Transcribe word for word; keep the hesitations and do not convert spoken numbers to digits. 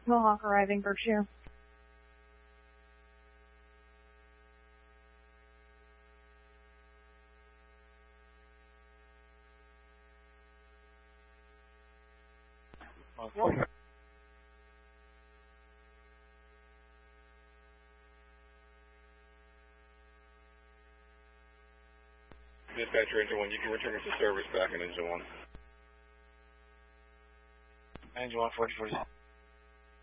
Mohawk arriving, Berkshire. Okay. Dispatcher, engine one, you can return us to service back in engine one. Engine one, forty forty.